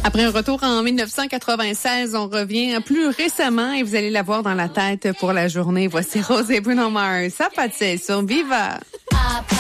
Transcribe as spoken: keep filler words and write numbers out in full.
Après un retour en dix-neuf cent quatre-vingt-seize, on revient plus récemment et vous allez la voir dans la tête pour la journée. Voici Rose et Bruno Mars. Ça pas de cesse sur Viva.